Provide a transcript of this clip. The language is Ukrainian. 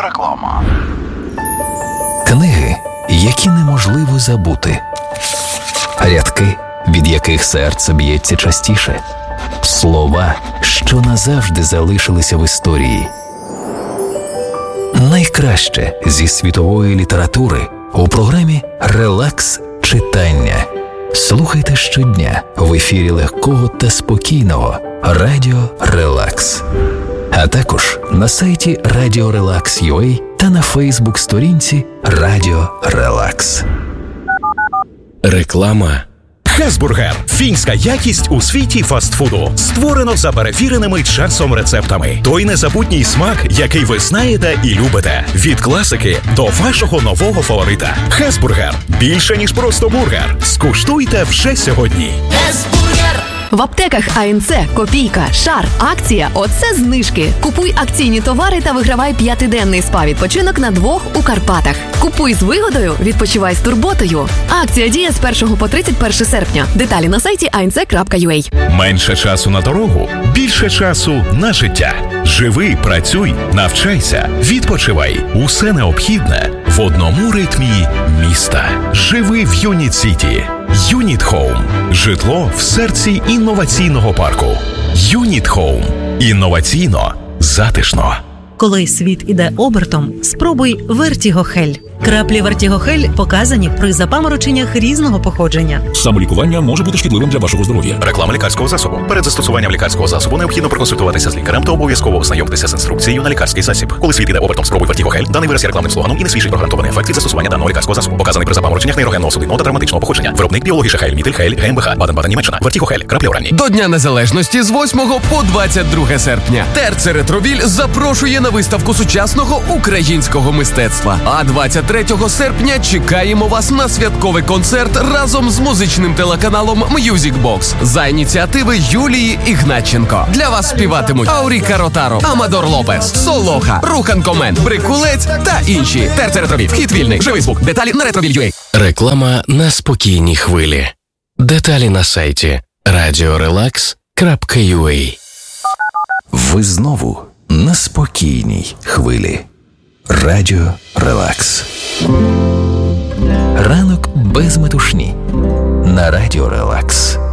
Реклама. Книги, які неможливо забути. Рядки, від яких серце б'ється частіше. Слова, що назавжди залишилися в історії. Найкраще зі світової літератури у програмі «Релакс читання». Слухайте щодня в ефірі легкого та спокійного Радіо Релакс. А також на сайті Radio Relax.ua та на Фейсбук-сторінці Радіо Релакс. Реклама. Хесбургер – фінська якість у світі фастфуду. Створено за перевіреними часом рецептами. Той незабутній смак, який ви знаєте і любите. Від класики до вашого нового фаворита. Хесбургер – більше, ніж просто бургер. Скуштуйте вже сьогодні. Хесбургер! В аптеках АНЦ, Копійка, Шар, акція «Оце знижки». Купуй акційні товари та вигравай 5-денний спа-відпочинок на 2 у Карпатах. Купуй з вигодою, відпочивай з турботою. Акція діє з 1 по 31 серпня. Деталі на сайті anc.ua. Менше часу на дорогу, більше часу на життя. Живи, працюй, навчайся, відпочивай. Усе необхідне в одному ритмі міста. Живи в Юніт Сіті. Юніт Хоум. Житло в серці інноваційного парку. Юніт Хоум. Інноваційно, затишно. Коли світ іде обертом, спробуй Вертігохель. Краплі Вертігохель показані при запамороченнях різного походження. Самолікування може бути шкідливим для вашого здоров'я. Реклама лікарського засобу. Перед застосуванням лікарського засобу необхідно проконсультуватися з лікарем та обов'язково ознайомитися з інструкцією на лікарський засіб. Коли світ іде обертом, спробуй Вертігохель. Даний вираз є рекламним слоганом і не свідчить про гарантований ефект від застосування даного лікарського засобу. Показаний при запамороченнях нейрогенного, судинного та травматичного походження. Виробник Біологіша Хель, Мітель Хель, ГМБХ, Баден-Баден, Німеччина. Вертігохель. Краплі оранні. До Дня Незалежності з 8 по 22 серпня. Терцеретровіль запрошує на виставку сучасного українського мистецтва. А 23 серпня чекаємо вас на святковий концерт разом з музичним телеканалом Music Box за ініціативи Юлії Ігнатченко. Для вас співатимуть Ауріка Ротаро, Амадор Лопес, Солоха, Рухан Комен, Брикулець та інші. Терцеретровіль. Вхід вільний. Живий звук. Деталі на Ретровіль.ua. Реклама на спокійній хвилі. Деталі на сайті radiorelax.ua. Ви знову на спокійній хвилі. Радіо Релакс. Ранок без метушні. На Радіо Релакс.